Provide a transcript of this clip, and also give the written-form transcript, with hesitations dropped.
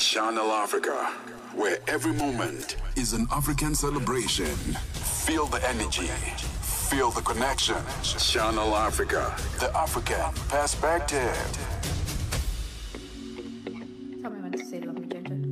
Channel Africa, where every moment is an African celebration. Feel the energy, feel the connection. Channel Africa, the African perspective. Tell me when to say love me, Ginger.